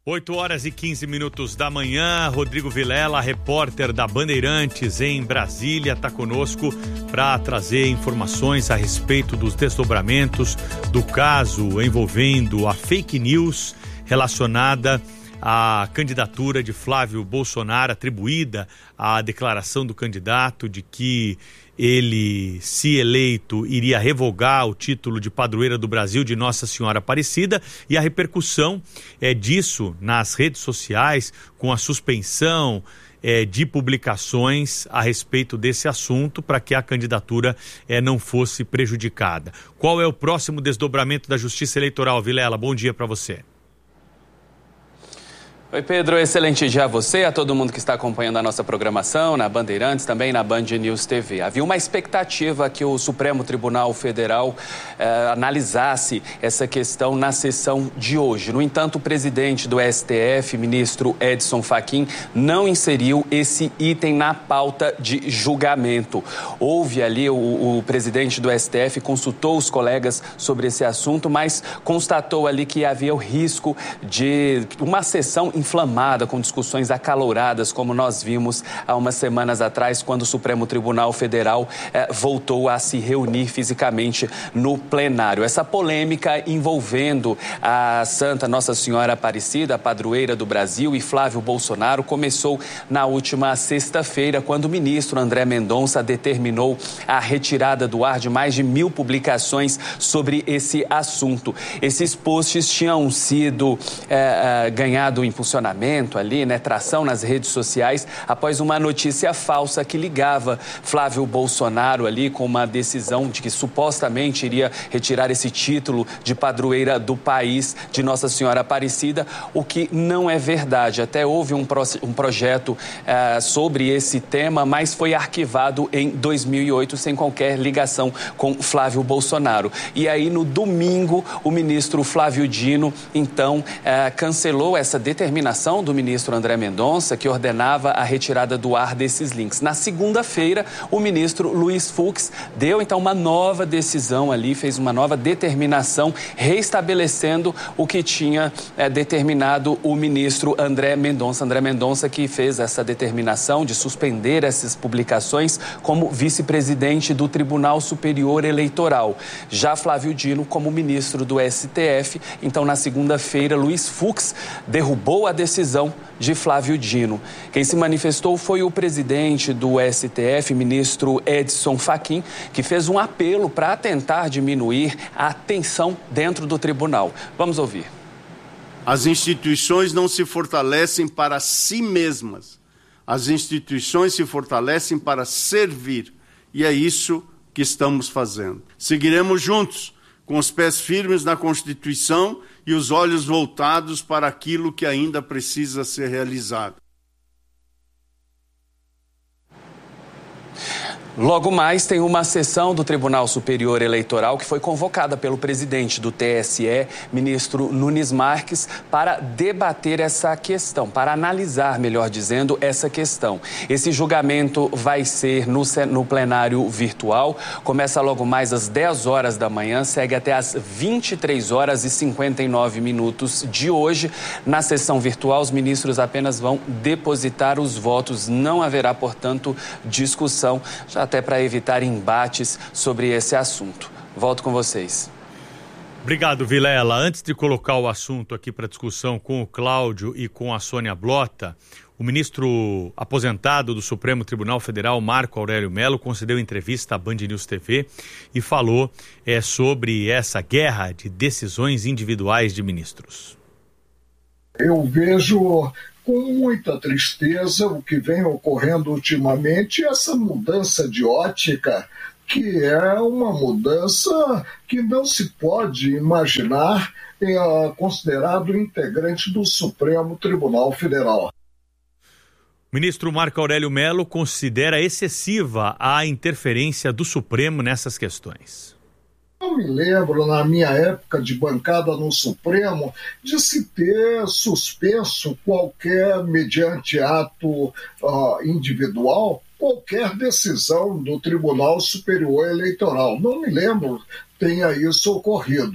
8h15 da manhã, Rodrigo Vilela, repórter da Bandeirantes em Brasília, está conosco para trazer informações a respeito dos desdobramentos do caso envolvendo a fake news relacionada à candidatura de Flávio Bolsonaro, atribuída à declaração do candidato de que ele, se eleito, iria revogar o título de padroeira do Brasil de Nossa Senhora Aparecida, e a repercussão disso nas redes sociais, com a suspensão de publicações a respeito desse assunto, para que a candidatura não fosse prejudicada. Qual é o próximo desdobramento da Justiça Eleitoral, Vilela? Bom dia para você. Oi, Pedro, excelente dia a você e a todo mundo que está acompanhando a nossa programação na Bandeirantes, também na Band News TV. Havia uma expectativa que o Supremo Tribunal Federal analisasse essa questão na sessão de hoje. No entanto, o presidente do STF, ministro Edson Fachin, não inseriu esse item na pauta de julgamento. Houve ali, o presidente do STF consultou os colegas sobre esse assunto, mas constatou ali que havia o risco de uma sessão inflamada, com discussões acaloradas, como nós vimos há umas semanas atrás, quando o Supremo Tribunal Federal voltou a se reunir fisicamente no plenário. Essa polêmica envolvendo a Santa Nossa Senhora Aparecida, a padroeira do Brasil, e Flávio Bolsonaro começou na última sexta-feira, quando o ministro André Mendonça determinou a retirada do ar de mais de 1.000 publicações sobre esse assunto. Esses posts tinham sido ganhado impulsionamento ali, tração nas redes sociais, após uma notícia falsa que ligava Flávio Bolsonaro ali com uma decisão de que supostamente iria retirar esse título de padroeira do país de Nossa Senhora Aparecida, o que não é verdade. Até houve um projeto sobre esse tema, mas foi arquivado em 2008 sem qualquer ligação com Flávio Bolsonaro. E aí, no domingo, o ministro Flávio Dino, então, cancelou essa determinação do ministro André Mendonça, que ordenava a retirada do ar desses links. Na segunda-feira, o ministro Luiz Fux deu, então, uma nova decisão ali, fez uma nova determinação, reestabelecendo o que tinha determinado o ministro André Mendonça. André Mendonça, que fez essa determinação de suspender essas publicações como vice-presidente do Tribunal Superior Eleitoral. Já Flávio Dino, como ministro do STF, então, na segunda-feira, Luiz Fux derrubou a decisão de Flávio Dino. Quem se manifestou foi o presidente do STF, ministro Edson Fachin, que fez um apelo para tentar diminuir a tensão dentro do tribunal. Vamos ouvir. As instituições não se fortalecem para si mesmas. As instituições se fortalecem para servir. E é isso que estamos fazendo. Seguiremos juntos, com os pés firmes na Constituição e os olhos voltados para aquilo que ainda precisa ser realizado. Logo mais, tem uma sessão do Tribunal Superior Eleitoral que foi convocada pelo presidente do TSE, ministro Nunes Marques, para debater essa questão, para analisar, melhor dizendo, essa questão. Esse julgamento vai ser no plenário virtual, começa logo mais às 10 horas da manhã, segue até às 23h59 de hoje. Na sessão virtual, os ministros apenas vão depositar os votos, não haverá, portanto, discussão, já até para evitar embates sobre esse assunto. Volto com vocês. Obrigado, Vilela. Antes de colocar o assunto aqui para discussão com o Cláudio e com a Sônia Blota, o ministro aposentado do Supremo Tribunal Federal, Marco Aurélio Mello, concedeu entrevista à Band News TV e falou sobre essa guerra de decisões individuais de ministros. Eu vejo com muita tristeza o que vem ocorrendo ultimamente, essa mudança de ótica, que é uma mudança que não se pode imaginar considerado integrante do Supremo Tribunal Federal. O ministro Marco Aurélio Mello considera excessiva a interferência do Supremo nessas questões. Eu me lembro, na minha época de bancada no Supremo, de se ter suspenso qualquer, mediante ato individual, qualquer decisão do Tribunal Superior Eleitoral. Não me lembro tenha isso ocorrido.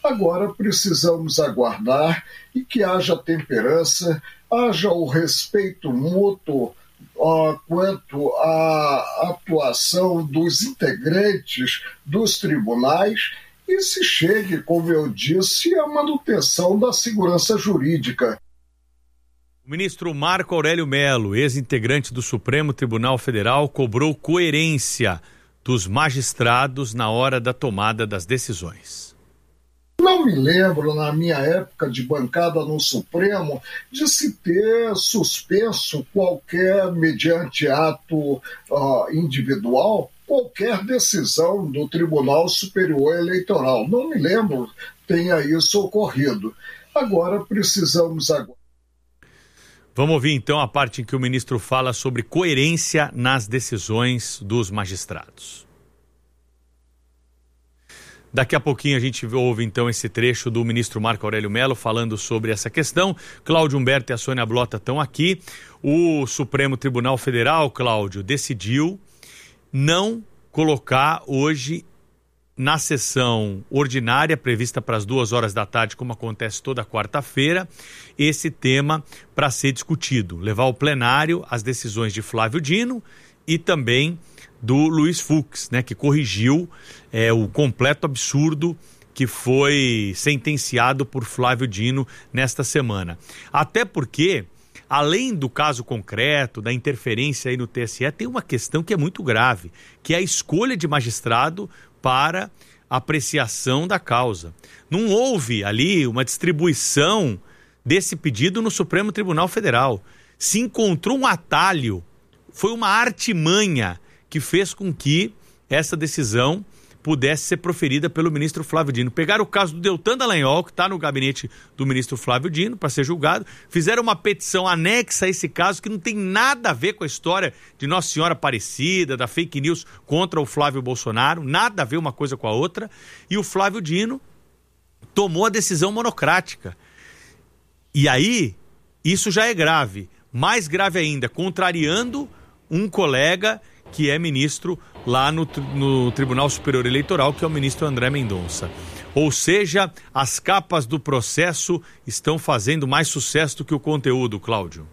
Agora precisamos aguardar e que haja temperança, haja o respeito mútuo quanto à atuação dos integrantes dos tribunais e se chegue, como eu disse, à manutenção da segurança jurídica. O ministro Marco Aurélio Mello, ex-integrante do Supremo Tribunal Federal, cobrou coerência dos magistrados na hora da tomada das decisões. Não me lembro, na minha época de bancada no Supremo, de se ter suspenso qualquer, mediante ato individual, qualquer decisão do Tribunal Superior Eleitoral. Não me lembro tenha isso ocorrido. Agora precisamos aguardar. Vamos ouvir então a parte em que o ministro fala sobre coerência nas decisões dos magistrados. Daqui a pouquinho a gente ouve então esse trecho do ministro Marco Aurélio Mello falando sobre essa questão. Cláudio Humberto e a Sônia Blota estão aqui. O Supremo Tribunal Federal, Cláudio, decidiu não colocar hoje na sessão ordinária, prevista para as 14h, como acontece toda quarta-feira, esse tema para ser discutido. Levar ao plenário as decisões de Flávio Dino e também do Luiz Fux, né, que corrigiu o completo absurdo que foi sentenciado por Flávio Dino nesta semana. Até porque, além do caso concreto, da interferência aí no TSE, tem uma questão que é muito grave, que é a escolha de magistrado para apreciação da causa. Não houve ali uma distribuição desse pedido no Supremo Tribunal Federal. Se encontrou um atalho, foi uma artimanha que fez com que essa decisão pudesse ser proferida pelo ministro Flávio Dino. Pegaram o caso do Deltan Dallagnol, que está no gabinete do ministro Flávio Dino, para ser julgado, fizeram uma petição anexa a esse caso, que não tem nada a ver com a história de Nossa Senhora Aparecida, da fake news contra o Flávio Bolsonaro, nada a ver uma coisa com a outra, e o Flávio Dino tomou a decisão monocrática. E aí, isso já é grave. Mais grave ainda, contrariando um colega que é ministro lá no Tribunal Superior Eleitoral, que é o ministro André Mendonça. Ou seja, as capas do processo estão fazendo mais sucesso do que o conteúdo, Cláudio.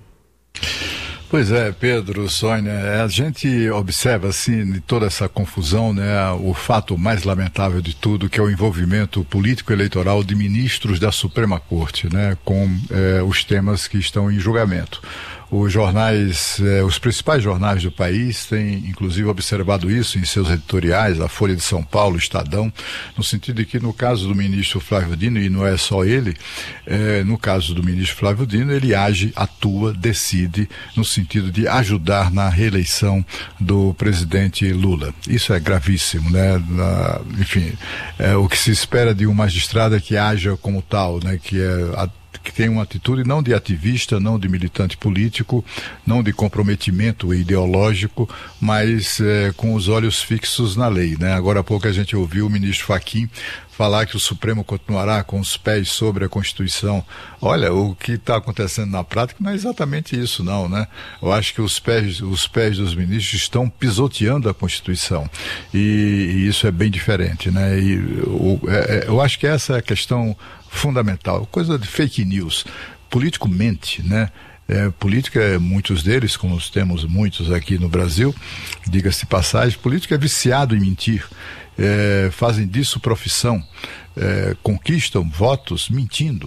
Pois é, Pedro, Sônia, a gente observa assim, de toda essa confusão, né, o fato mais lamentável de tudo, que é o envolvimento político-eleitoral de ministros da Suprema Corte, né, com os temas que estão em julgamento. Os jornais, os principais jornais do país têm, inclusive, observado isso em seus editoriais, a Folha de São Paulo, o Estadão, no sentido de que, no caso do ministro Flávio Dino, e não é só ele, no caso do ministro Flávio Dino, ele age, atua, decide, no sentido de ajudar na reeleição do presidente Lula. Isso é gravíssimo, né? Enfim, o que se espera de um magistrado é que haja como tal, né? Que tem uma atitude não de ativista, não de militante político, não de comprometimento ideológico, mas com os olhos fixos na lei, né? Agora há pouco a gente ouviu o ministro Fachin falar que o Supremo continuará com os pés sobre a Constituição. Olha, o que está acontecendo na prática não é exatamente isso, não, né? Eu acho que os pés dos ministros estão pisoteando a Constituição e isso é bem diferente, né? Eu acho que essa é a questão fundamental, coisa de fake news. Político mente, né? Política, muitos deles, como temos muitos aqui no Brasil, diga-se de passagem, política é viciado em mentir. Fazem disso profissão, conquistam votos mentindo.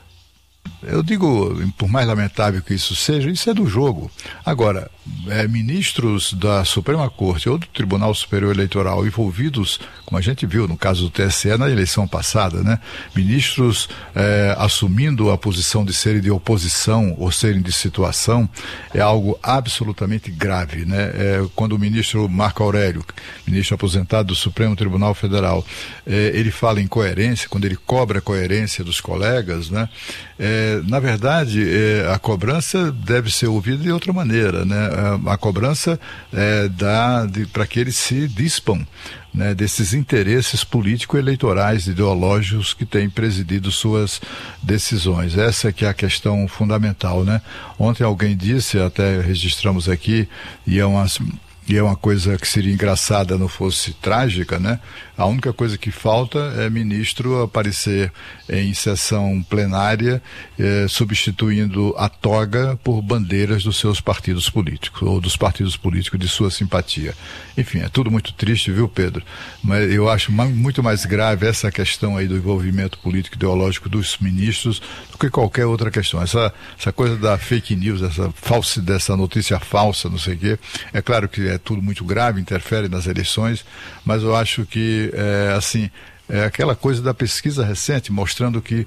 Eu digo, por mais lamentável que isso seja, isso é do jogo. Agora, ministros da Suprema Corte ou do Tribunal Superior Eleitoral envolvidos, como a gente viu no caso do TSE na eleição passada, né? Ministros assumindo a posição de serem de oposição ou serem de situação, é algo absolutamente grave, né? Quando o ministro Marco Aurélio, ministro aposentado do Supremo Tribunal Federal, ele fala em coerência, quando ele cobra a coerência dos colegas, né? Na verdade, a cobrança deve ser ouvida de outra maneira, né? A cobrança para que eles se dispam, né, desses interesses político-eleitorais, ideológicos que têm presidido suas decisões. Essa que é a questão fundamental, né? Ontem alguém disse, até registramos aqui, e é uma coisa que seria engraçada, não fosse trágica, né? A única coisa que falta é ministro aparecer em sessão plenária, substituindo a toga por bandeiras dos seus partidos políticos, ou dos partidos políticos de sua simpatia. Enfim, é tudo muito triste, viu, Pedro? Mas eu acho muito mais grave essa questão aí do envolvimento político e ideológico dos ministros do que qualquer outra questão. Essa coisa da fake news, dessa notícia falsa, não sei o quê, é claro que é tudo muito grave, interfere nas eleições, mas eu acho que, é aquela coisa da pesquisa recente mostrando que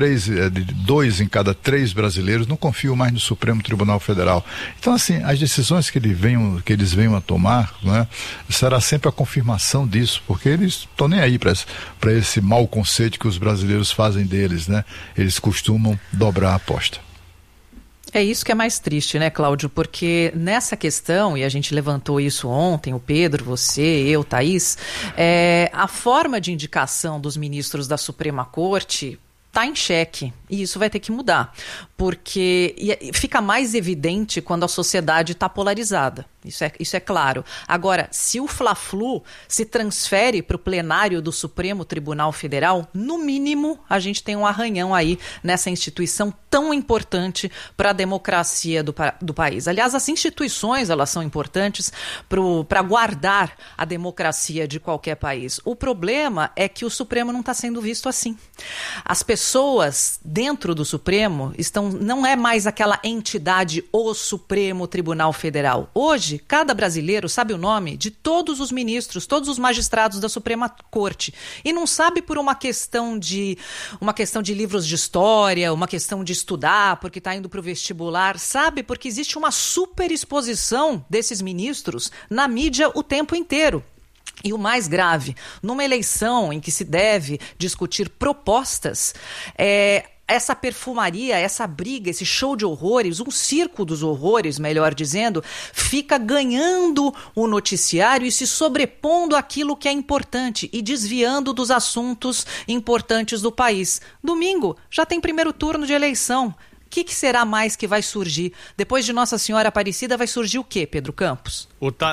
2 em cada 3 brasileiros não confiam mais no Supremo Tribunal Federal. Então, assim, as decisões que eles venham a tomar, né, será sempre a confirmação disso, porque eles estão nem aí para esse mau conceito que os brasileiros fazem deles, né? Eles costumam dobrar a aposta. É isso que é mais triste, né, Cláudio? Porque nessa questão, e a gente levantou isso ontem, o Pedro, você, eu, Thaís, a forma de indicação dos ministros da Suprema Corte está em xeque, e isso vai ter que mudar, porque fica mais evidente quando a sociedade está polarizada, isso é claro. Agora, se o Fla-Flu se transfere para o plenário do Supremo Tribunal Federal, no mínimo a gente tem um arranhão aí nessa instituição tão importante para a democracia do país. Aliás, as instituições, elas são importantes para guardar a democracia de qualquer país. O problema é que o Supremo não está sendo visto assim. As pessoas dentro do Supremo não é mais aquela entidade, o Supremo Tribunal Federal. Hoje, cada brasileiro sabe o nome de todos os ministros, todos os magistrados da Suprema Corte. E não sabe por uma questão de livros de história, uma questão de estudar, porque está indo para o vestibular. Sabe porque existe uma superexposição desses ministros na mídia o tempo inteiro. E o mais grave, numa eleição em que se deve discutir propostas, essa perfumaria, essa briga, esse show de horrores, um circo dos horrores, melhor dizendo, fica ganhando o noticiário e se sobrepondo àquilo que é importante e desviando dos assuntos importantes do país. Domingo já tem primeiro turno de eleição. O que será mais que vai surgir? Depois de Nossa Senhora Aparecida vai surgir o quê, Pedro Campos?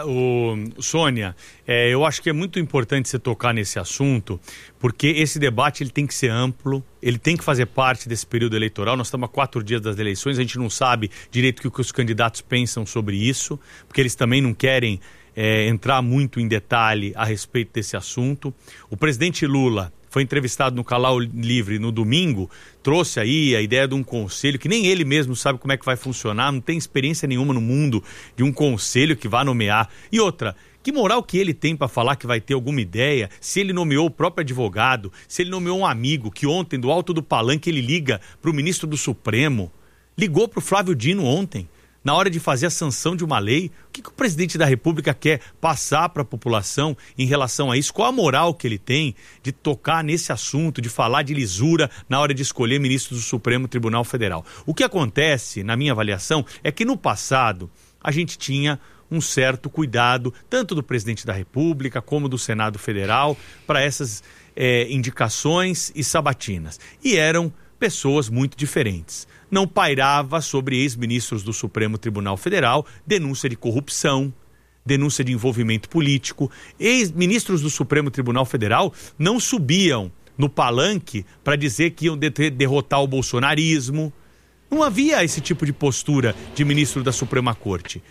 Sônia, eu acho que é muito importante você tocar nesse assunto, porque esse debate ele tem que ser amplo, ele tem que fazer parte desse período eleitoral. Nós estamos a 4 dias das eleições, a gente não sabe direito o que os candidatos pensam sobre isso, porque eles também não querem entrar muito em detalhe a respeito desse assunto. O presidente Lula foi entrevistado no Canal Livre no domingo, trouxe aí a ideia de um conselho que nem ele mesmo sabe como é que vai funcionar, não tem experiência nenhuma no mundo de um conselho que vai nomear. E outra, que moral que ele tem para falar que vai ter alguma ideia, se ele nomeou o próprio advogado, se ele nomeou um amigo que ontem, do alto do palanque, ele liga para o ministro do Supremo, ligou para o Flávio Dino ontem, na hora de fazer a sanção de uma lei. O que o presidente da República quer passar para a população em relação a isso? Qual a moral que ele tem de tocar nesse assunto, de falar de lisura na hora de escolher ministros do Supremo Tribunal Federal? O que acontece, na minha avaliação, é que no passado a gente tinha um certo cuidado, tanto do presidente da República como do Senado Federal, para essas indicações e sabatinas. E eram pessoas muito diferentes. Não pairava sobre ex-ministros do Supremo Tribunal Federal denúncia de corrupção, denúncia de envolvimento político. Ex-ministros do Supremo Tribunal Federal não subiam no palanque para dizer que iam derrotar o bolsonarismo. Não havia esse tipo de postura de ministro da Suprema Corte.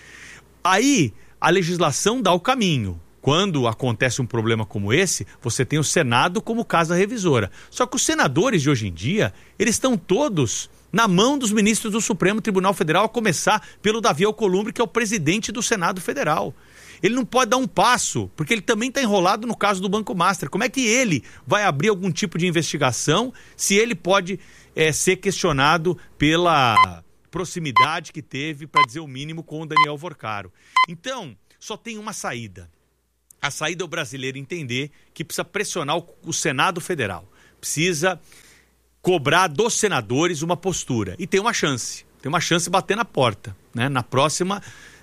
Aí a legislação dá o caminho. Quando acontece um problema como esse, você tem o Senado como casa revisora. Só que os senadores de hoje em dia, eles estão todos na mão dos ministros do Supremo Tribunal Federal, a começar pelo Davi Alcolumbre, que é o presidente do Senado Federal. Ele não pode dar um passo, porque ele também está enrolado no caso do Banco Master. Como é que ele vai abrir algum tipo de investigação se ele pode ser questionado pela proximidade que teve, para dizer o mínimo, com o Daniel Vorcaro? Então, só tem uma saída. A saída é o brasileiro entender que precisa pressionar o Senado Federal. Precisa cobrar dos senadores uma postura. E tem uma chance. Tem uma chance de bater na porta, né? Na próxima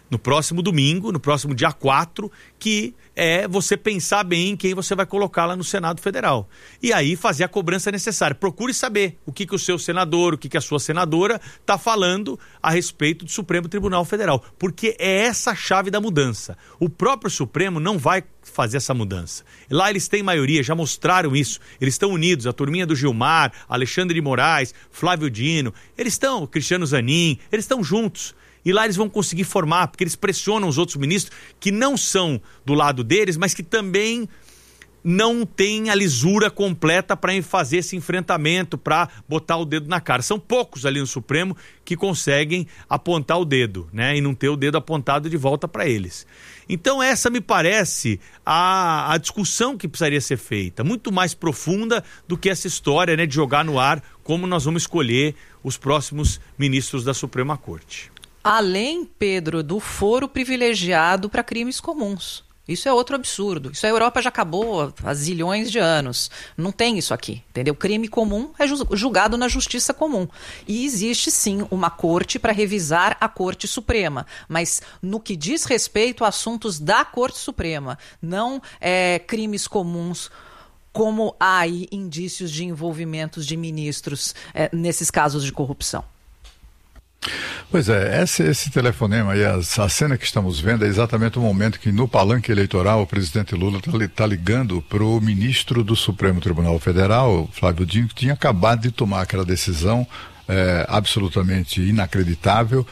no próximo domingo, no próximo dia 4, que é você pensar bem em quem você vai colocar lá no Senado Federal. E aí fazer a cobrança necessária. Procure saber o que o seu senador, o que a sua senadora está falando a respeito do Supremo Tribunal Federal. Porque é essa a chave da mudança. O próprio Supremo não vai fazer essa mudança. Lá eles têm maioria, já mostraram isso. Eles estão unidos, a turminha do Gilmar, Alexandre de Moraes, Flávio Dino, eles estão, Cristiano Zanin, eles estão juntos. E lá eles vão conseguir formar, porque eles pressionam os outros ministros que não são do lado deles, mas que também não têm a lisura completa para fazer esse enfrentamento, para botar o dedo na cara. São poucos ali no Supremo que conseguem apontar o dedo, né? E não ter o dedo apontado de volta para eles. Então essa me parece a discussão que precisaria ser feita, muito mais profunda do que essa história, né, de jogar no ar como nós vamos escolher os próximos ministros da Suprema Corte. Além, Pedro, do foro privilegiado para crimes comuns. Isso é outro absurdo. Isso a Europa já acabou há zilhões de anos. Não tem isso aqui, entendeu? Crime comum é julgado na justiça comum. E existe, sim, uma corte para revisar a Corte Suprema. Mas no que diz respeito a assuntos da Corte Suprema, não crimes comuns, como há aí indícios de envolvimentos de ministros nesses casos de corrupção. Pois é, esse telefonema e a cena que estamos vendo é exatamente o momento que no palanque eleitoral o presidente Lula está ligando para o ministro do Supremo Tribunal Federal, Flávio Dino, que tinha acabado de tomar aquela decisão absolutamente inacreditável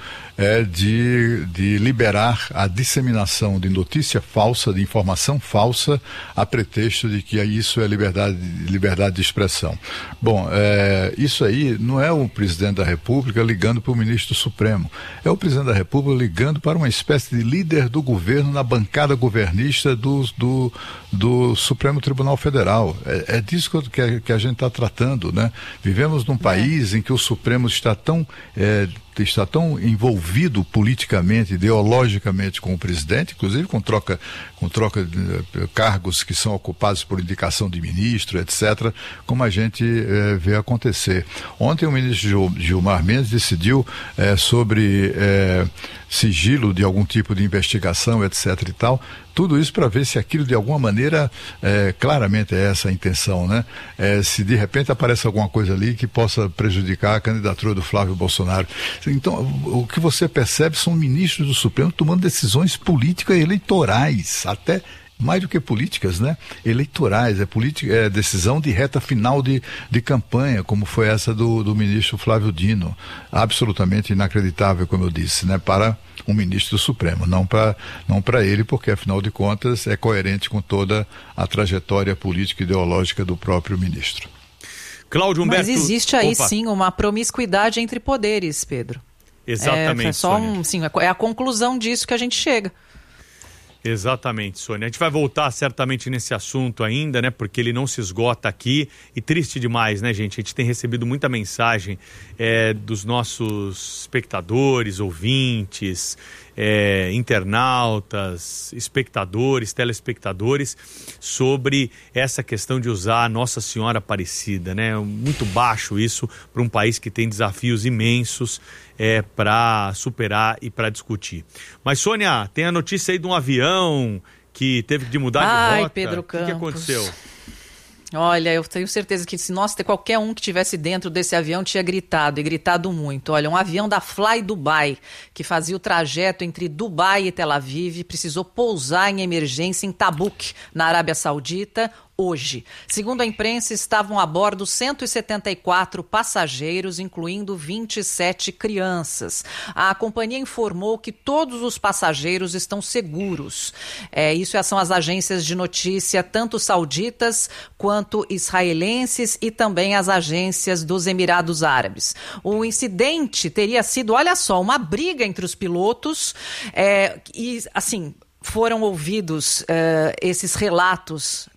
de liberar a disseminação de notícia falsa, de informação falsa, a pretexto de que isso é liberdade de expressão. Bom, isso aí não é o presidente da República ligando para o ministro do Supremo, é o presidente da República ligando para uma espécie de líder do governo na bancada governista do Supremo Tribunal Federal. É disso que a gente está tratando, né? Vivemos num país em que o Supremo está tão envolvido politicamente, ideologicamente com o presidente, inclusive com troca de cargos que são ocupados por indicação de ministro, etc., como a gente vê acontecer. Ontem o ministro Gilmar Mendes decidiu sobre sigilo de algum tipo de investigação, etc. e tal, tudo isso para ver se aquilo de alguma maneira, claramente é essa a intenção, né? Se de repente aparece alguma coisa ali que possa prejudicar a candidatura do Flávio Bolsonaro. Então, o que você percebe são ministros do Supremo tomando decisões políticas e eleitorais, até mais do que políticas, né? Eleitorais, é decisão de reta final de campanha, como foi essa do ministro Flávio Dino. Absolutamente inacreditável, como eu disse, né? Para um ministro do Supremo, não para ele, porque afinal de contas é coerente com toda a trajetória política e ideológica do próprio ministro. Cláudio Humberto... Mas existe aí sim uma promiscuidade entre poderes, Pedro. Exatamente, Sônia. É a conclusão disso que a gente chega. Exatamente, Sônia. A gente vai voltar certamente nesse assunto ainda, né? Porque ele não se esgota aqui. E triste demais, né, gente? A gente tem recebido muita mensagem dos nossos espectadores, ouvintes, internautas, espectadores, telespectadores, sobre essa questão de usar a Nossa Senhora Aparecida, né? Muito baixo isso para um país que tem desafios imensos para superar e para discutir. Mas, Sônia, tem a notícia aí de um avião que teve de mudar de rota. Pedro Campos. O que aconteceu? Olha, eu tenho certeza que se qualquer um que estivesse dentro desse avião tinha gritado, e gritado muito. Olha, um avião da Fly Dubai, que fazia o trajeto entre Dubai e Tel Aviv, precisou pousar em emergência em Tabuk, na Arábia Saudita, hoje. Segundo a imprensa, estavam a bordo 174 passageiros, incluindo 27 crianças. A companhia informou que todos os passageiros estão seguros. Isso são as agências de notícia, tanto sauditas quanto israelenses, e também as agências dos Emirados Árabes. O incidente teria sido, olha só, uma briga entre os pilotos e, assim, foram ouvidos esses relatos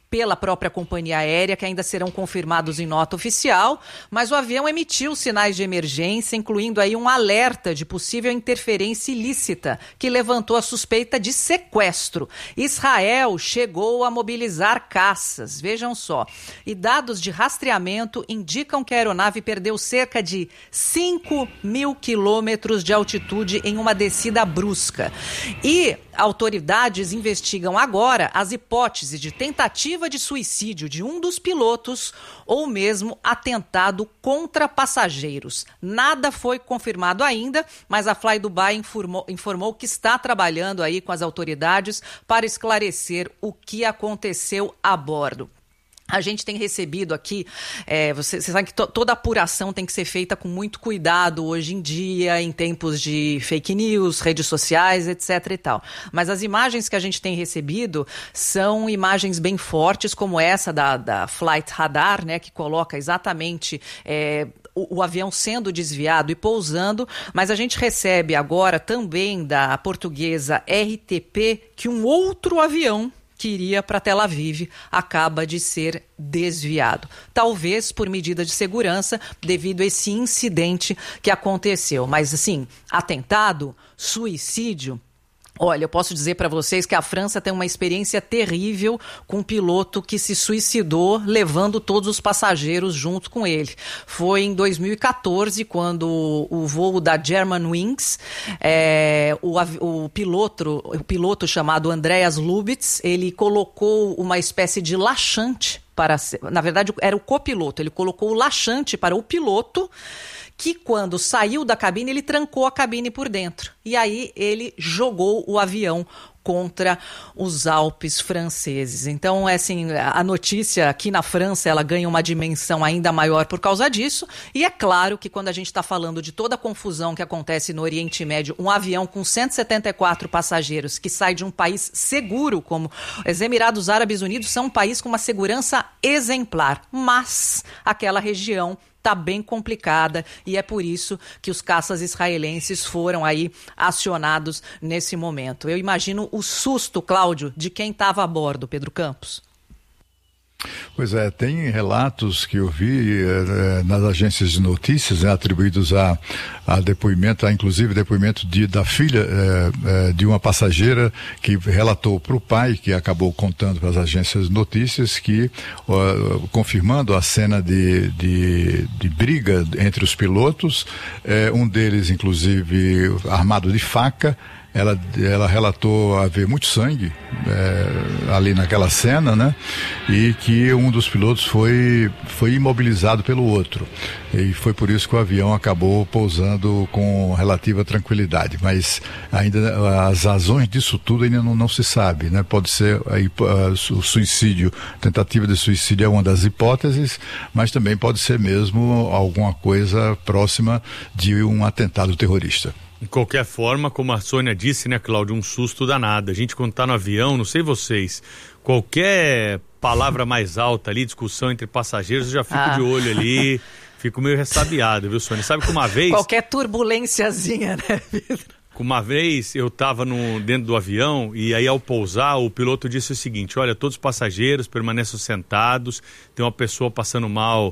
pela própria companhia aérea, que ainda serão confirmados em nota oficial, mas o avião emitiu sinais de emergência, incluindo aí um alerta de possível interferência ilícita, que levantou a suspeita de sequestro. Israel chegou a mobilizar caças, vejam só, e dados de rastreamento indicam que a aeronave perdeu cerca de 5.000 quilômetros de altitude em uma descida brusca. E autoridades investigam agora as hipóteses de tentativa de suicídio de um dos pilotos ou mesmo atentado contra passageiros. Nada foi confirmado ainda, mas a Fly Dubai informou que está trabalhando aí com as autoridades para esclarecer o que aconteceu a bordo. A gente tem recebido aqui, você sabe que toda apuração tem que ser feita com muito cuidado hoje em dia, em tempos de fake news, redes sociais, etc. e tal. Mas as imagens que a gente tem recebido são imagens bem fortes, como essa da Flight Radar, né, que coloca exatamente o avião sendo desviado e pousando, mas a gente recebe agora também da portuguesa RTP que um outro avião que iria para Tel Aviv acaba de ser desviado. Talvez por medida de segurança devido a esse incidente que aconteceu. Mas assim, atentado, suicídio... Olha, eu posso dizer para vocês que a França tem uma experiência terrível com um piloto que se suicidou levando todos os passageiros junto com ele. Foi em 2014, quando o voo da Germanwings, o piloto chamado Andreas Lubitz, ele colocou uma espécie de laxante na verdade era o copiloto, ele colocou o laxante para o piloto, que quando saiu da cabine, ele trancou a cabine por dentro. E aí ele jogou o avião contra os Alpes franceses. Então, assim, a notícia aqui na França, ela ganha uma dimensão ainda maior por causa disso. E é claro que quando a gente está falando de toda a confusão que acontece no Oriente Médio, um avião com 174 passageiros que sai de um país seguro, como os Emirados Árabes Unidos, são um país com uma segurança exemplar. Mas aquela região está bem complicada e é por isso que os caças israelenses foram aí acionados nesse momento. Eu imagino o susto, Cláudio, de quem estava a bordo, Pedro Campos. Pois é, tem relatos que eu vi nas agências de notícias, atribuídos a depoimento, inclusive depoimento da filha de uma passageira que relatou para o pai, que acabou contando para as agências de notícias, que confirmando a cena de briga entre os pilotos, um deles inclusive armado de faca. Ela relatou haver muito sangue ali naquela cena, né? E que um dos pilotos foi imobilizado pelo outro. E foi por isso que o avião acabou pousando com relativa tranquilidade. Mas ainda as razões disso tudo ainda não se sabe, né? Pode ser o suicídio, tentativa de suicídio é uma das hipóteses, mas também pode ser mesmo alguma coisa próxima de um atentado terrorista. De qualquer forma, como a Sônia disse, né, Cláudio, um susto danado. A gente, quando tá no avião, não sei vocês, qualquer palavra mais alta ali, discussão entre passageiros, eu já fico de olho ali, fico meio ressabiado, viu, Sônia? Sabe que uma vez... Qualquer turbulênciazinha, né, Pedro? Uma vez eu estava dentro do avião e aí ao pousar o piloto disse o seguinte: olha, todos os passageiros permaneçam sentados, tem uma pessoa passando mal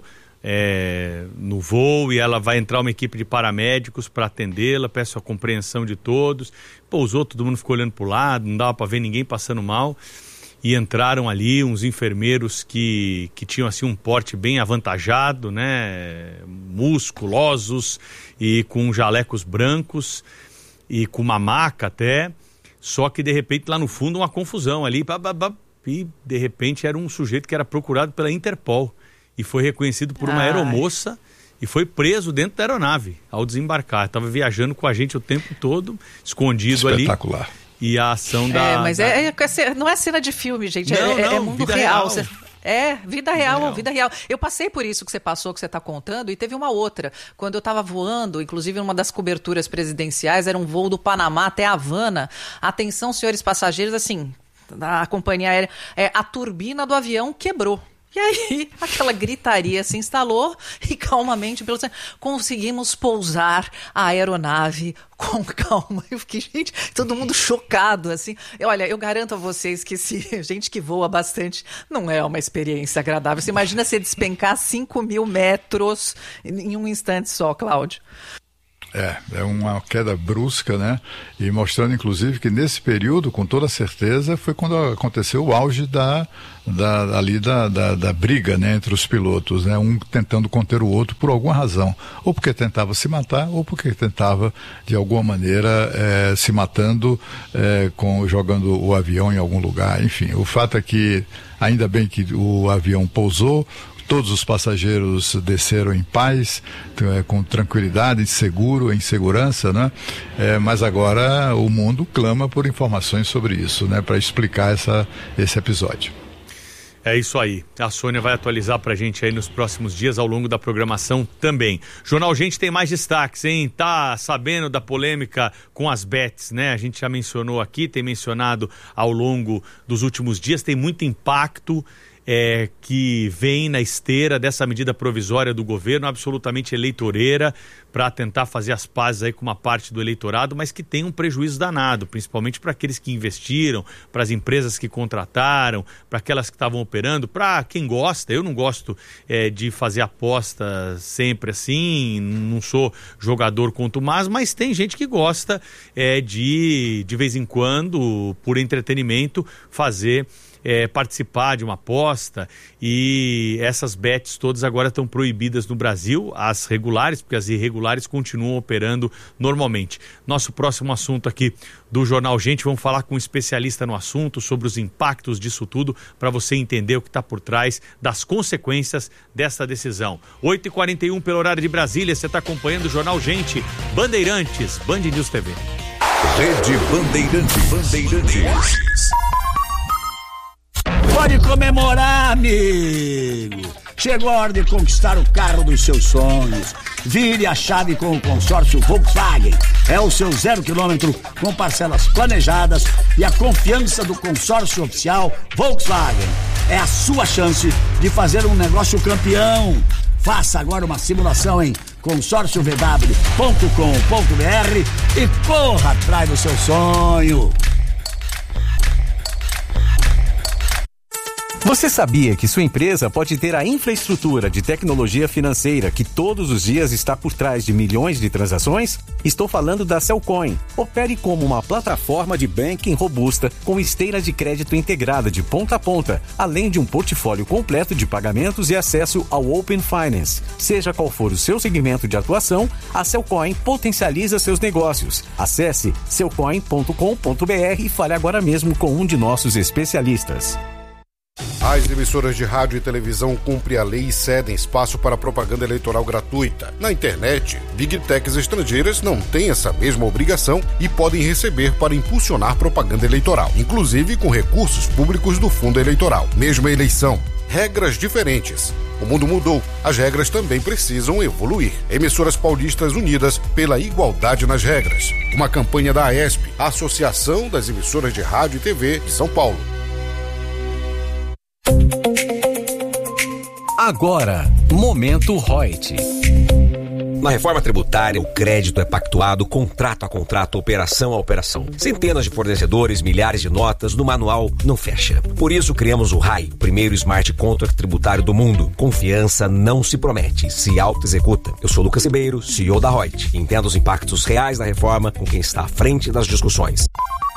no voo e ela vai entrar uma equipe de paramédicos para atendê-la, peço a compreensão de todos. Pousou, todo mundo ficou olhando para o lado, não dava para ver ninguém passando mal. E entraram ali uns enfermeiros que tinham assim um porte bem avantajado, né, musculosos e com jalecos brancos e com uma maca até, só que de repente lá no fundo uma confusão ali, e de repente era um sujeito que era procurado pela Interpol e foi reconhecido por uma aeromoça e foi preso dentro da aeronave ao desembarcar. Estava viajando com a gente o tempo todo, escondido ali. Espetacular. E a ação da... Mas não é cena de filme, gente, não, é mundo real. Vida real. Eu passei por isso que você passou, que você está contando, e teve uma outra. Quando eu estava voando, inclusive numa das coberturas presidenciais, era um voo do Panamá até Havana. Atenção, senhores passageiros, assim, da companhia aérea, a turbina do avião quebrou. E aí, aquela gritaria se instalou e calmamente conseguimos pousar a aeronave com calma. Eu fiquei, gente, todo mundo chocado, assim. Olha, eu garanto a vocês que gente que voa bastante não é uma experiência agradável. Você imagina você despencar 5.000 metros em um instante só, Cláudio. É uma queda brusca, né? E mostrando, inclusive, que nesse período, com toda certeza, foi quando aconteceu o auge da briga, né, entre os pilotos, né? Um tentando conter o outro por alguma razão. Ou porque tentava se matar, ou porque tentava, de alguma maneira, se matando, jogando o avião em algum lugar. Enfim, o fato é que, ainda bem que o avião pousou, todos os passageiros desceram em paz, com tranquilidade, seguro, em segurança, né? Mas agora o mundo clama por informações sobre isso, né? Para explicar esse episódio. É isso aí. A Sônia vai atualizar pra gente aí nos próximos dias ao longo da programação também. Jornal Gente tem mais destaques, hein? Tá sabendo da polêmica com as bets, né? A gente já mencionou aqui, tem mencionado ao longo dos últimos dias, tem muito impacto que vem na esteira dessa medida provisória do governo, absolutamente eleitoreira, para tentar fazer as pazes aí com uma parte do eleitorado, mas que tem um prejuízo danado, principalmente para aqueles que investiram, para as empresas que contrataram, para aquelas que estavam operando, para quem gosta. Eu não gosto de fazer aposta sempre assim, não sou jogador contumaz, mas tem gente que gosta de vez em quando, por entretenimento, participar de uma aposta, e essas bets todas agora estão proibidas no Brasil, as regulares, porque as irregulares continuam operando normalmente. Nosso próximo assunto aqui do Jornal Gente, vamos falar com um especialista no assunto sobre os impactos disso tudo, para você entender o que está por trás das consequências dessa decisão. 8h41 pelo horário de Brasília, você está acompanhando o Jornal Gente, Bandeirantes, Band News TV. Rede Bandeirantes. Pode comemorar, amigo! Chegou a hora de conquistar o carro dos seus sonhos. Vire a chave com o consórcio Volkswagen. É o seu 0 km com parcelas planejadas e a confiança do consórcio oficial Volkswagen. É a sua chance de fazer um negócio campeão. Faça agora uma simulação em consórciovw.com.br e corra atrás do seu sonho. Você sabia que sua empresa pode ter a infraestrutura de tecnologia financeira que todos os dias está por trás de milhões de transações? Estou falando da Cellcoin. Opere como uma plataforma de banking robusta com esteira de crédito integrada de ponta a ponta, além de um portfólio completo de pagamentos e acesso ao Open Finance. Seja qual for o seu segmento de atuação, a Cellcoin potencializa seus negócios. Acesse cellcoin.com.br e fale agora mesmo com um de nossos especialistas. As emissoras de rádio e televisão cumprem a lei e cedem espaço para propaganda eleitoral gratuita. Na internet, Big Techs estrangeiras não têm essa mesma obrigação e podem receber para impulsionar propaganda eleitoral, inclusive com recursos públicos do fundo eleitoral. Mesma eleição, regras diferentes. O mundo mudou, as regras também precisam evoluir. Emissoras paulistas unidas pela igualdade nas regras. Uma campanha da AESP, a Associação das Emissoras de Rádio e TV de São Paulo. Agora, Momento Reut. Na reforma tributária, o crédito é pactuado contrato a contrato, operação a operação. Centenas de fornecedores, milhares de notas, no manual não fecha. Por isso criamos o RAI, o primeiro smart contract tributário do mundo. Confiança não se promete, se auto-executa. Eu sou Lucas Ribeiro, CEO da Reut. Entenda os impactos reais da reforma com quem está à frente das discussões.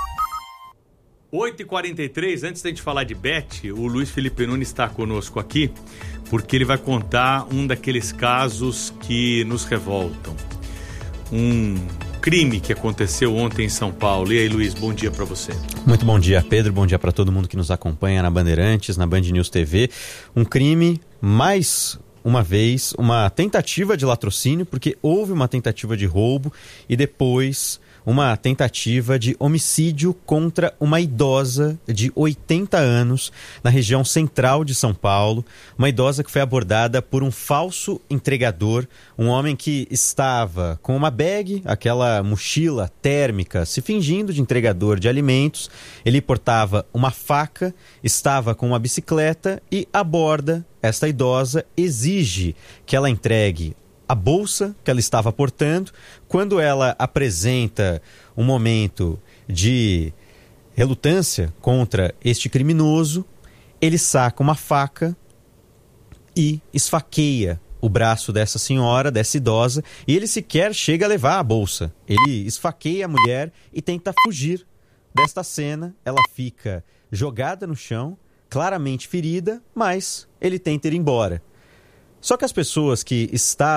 8h43, antes da gente falar de bet, o Luiz Felipe Nunes está conosco aqui, porque ele vai contar um daqueles casos que nos revoltam. Um crime que aconteceu ontem em São Paulo. E aí, Luiz, bom dia para você. Muito bom dia, Pedro. Bom dia para todo mundo que nos acompanha na Bandeirantes, na Band News TV. Um crime, mais uma vez, uma tentativa de latrocínio, porque houve uma tentativa de roubo e depois uma tentativa de homicídio contra uma idosa de 80 anos na região central de São Paulo. Uma idosa que foi abordada por um falso entregador, um homem que estava com uma bag, aquela mochila térmica, se fingindo de entregador de alimentos. Ele portava uma faca, estava com uma bicicleta e aborda esta idosa, exige que ela entregue a bolsa que ela estava portando. Quando ela apresenta um momento de relutância contra este criminoso, ele saca uma faca e esfaqueia o braço dessa senhora, dessa idosa, e ele sequer chega a levar a bolsa. Ele esfaqueia a mulher e tenta fugir desta cena. Ela fica jogada no chão, claramente ferida, mas ele tenta ir embora. Só que as pessoas que estavam